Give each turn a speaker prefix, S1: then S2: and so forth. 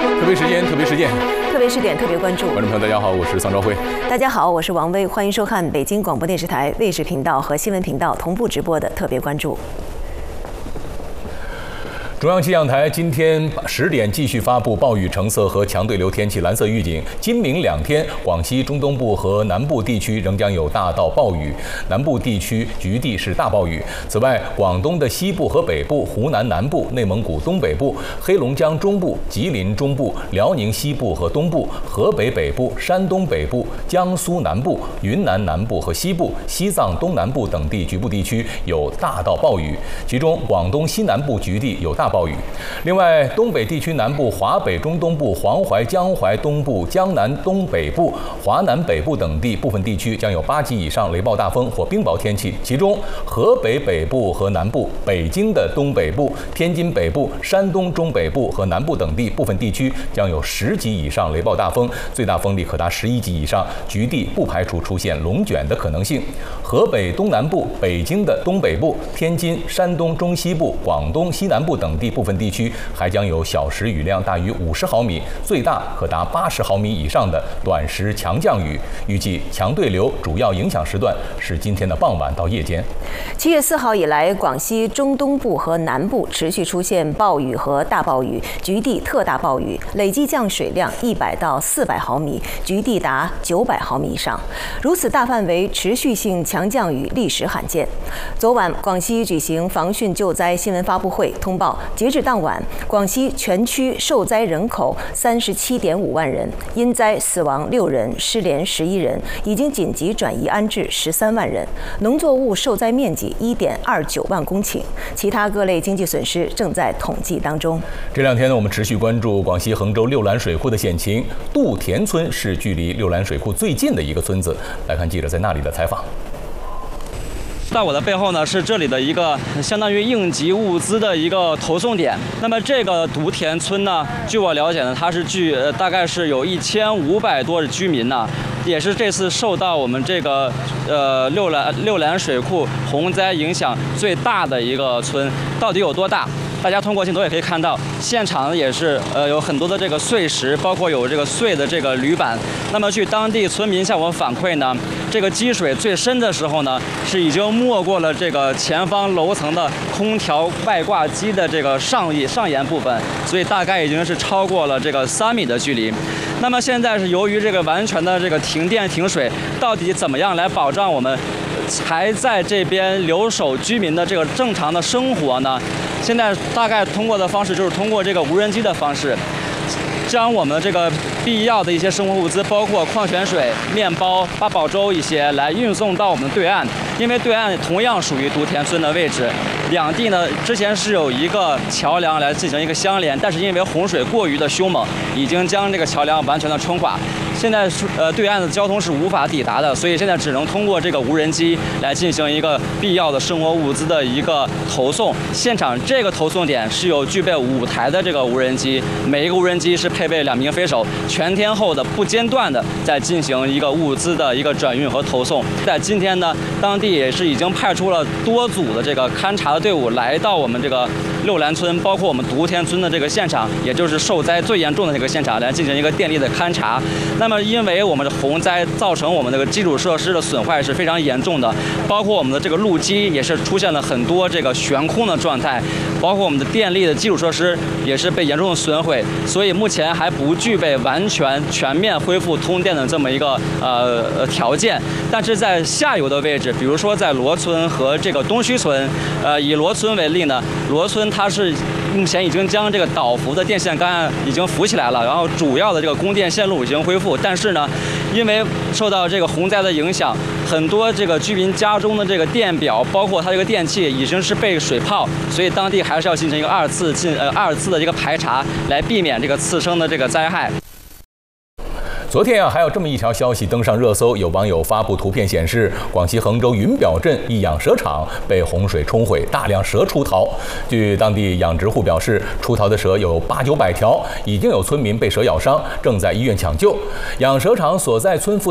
S1: 特别时间，特别事件，
S2: 特别视点，特别关注。
S1: 观众朋友，大家好，我是桑昭辉。
S2: 大家好，我是王威，欢迎收看北京广播电视台卫视频道和新闻频道同步直播的特别关注。
S1: 中央气象台今天10点继续发布暴雨橙色和强对流天气蓝色预警。今明2天，广西中东部和南部地区仍将有大到暴雨，南部地区局地是大暴雨。此外，广东的西部和北部、湖南南部、内蒙古东北部、黑龙江中部、吉林中部、辽宁西部和东部、河北北部、山东北部、江苏南部、云南南部和西部、西藏东南部等地局部地区有大到暴雨，其中广东西南部局地有大暴雨。另外，东北地区南部、华北中东部、黄淮、江淮东部、江南东北部、华南北部等地部分地区将有8级以上雷暴大风或冰雹天气，其中河北北部和南部、北京的东北部、天津北部、山东中北部和南部等地部分地区将有10级以上雷暴大风，最大风力可达11级以上，局地不排除出现龙卷的可能性。河北东南部、北京的东北部、天津、山东中西部、广东西南部等地部分地区还将有小时雨量大于50毫米，最大可达80毫米以上的短时强降雨。预计强对流主要影响时段是今天的傍晚到夜间。
S2: 7月4号以来，广西中东部和南部持续出现暴雨和大暴雨，局地特大暴雨，累计降水量100到400毫米，局地达900毫米以上。如此大范围持续性强降雨历史罕见。昨晚，广西举行防汛救灾新闻发布会，通报截至当晚，广西全区受灾人口37.5万人，因灾死亡6人，失联11人，已经紧急转移安置13万人，农作物受灾面积1.29万公顷，其他各类经济损失正在统计当中。
S1: 这2天呢，我们持续关注广西衡州六兰水库的险情。杜田村是距离六兰水库最近的一个村子，来看记者在那里的采访。
S3: 在我的背后呢，是这里的一个相当于应急物资的一个投送点。那么这个独田村呢，据我了解呢，它是大概是有1500多的居民呢，也是这次受到我们这个六兰水库洪灾影响最大的一个村。到底有多大？大家通过镜头也可以看到，现场也是有很多的这个碎石，包括有这个碎的这个铝板。那么据当地村民向我反馈呢，这个积水最深的时候呢，是已经没过了这个前方楼层的空调外挂机的这个上沿部分，所以大概已经是超过了这个3米的距离。那么现在是由于这个完全的这个停电停水，到底怎么样来保障我们还在这边留守居民的这个正常的生活呢？现在大概通过的方式就是通过这个无人机的方式，将我们这个必要的一些生活物资，包括矿泉水、面包、八宝粥一些，来运送到我们对岸。因为对岸同样属于独田村的位置，两地呢之前是有一个桥梁来进行一个相连，但是因为洪水过于的凶猛，已经将这个桥梁完全的冲垮。现在对岸的交通是无法抵达的，所以现在只能通过这个无人机来进行一个必要的生活物资的一个投送。现场这个投送点是有具备5台的这个无人机，每一个无人机是配备2名飞手，全天候的不间断的在进行一个物资的一个转运和投送。在今天呢，当地也是已经派出了多组的这个勘察的队伍来到我们这个六兰村，包括我们独田村的这个现场，也就是受灾最严重的这个现场，来进行一个电力的勘察。那么因为我们的洪灾造成我们这个基础设施的损坏是非常严重的，包括我们的这个路基也是出现了很多这个悬空的状态，包括我们的电力的基础设施也是被严重的损毁，所以目前还不具备完全全面恢复通电的这么一个条件。但是在下游的位置，比如说在罗村和这个东须村，以罗村为例呢，罗村它是目前已经将这个导浮的电线杆已经浮起来了，然后主要的这个供电线路已经恢复，但是呢，因为受到这个洪灾的影响，很多这个居民家中的这个电表，包括它这个电器已经是被水泡，所以当地还是要进行一个二次的一个排查，来避免这个次生的这个灾害。
S1: 昨天还有这么一条消息登上热搜，有网友发布图片显示，广西衡州云表镇一养蛇场被洪水冲毁，大量蛇出逃。据当地养殖户表示，出逃的蛇有800-900条，已经有村民被蛇咬伤，正在医院抢救。养蛇场所在村附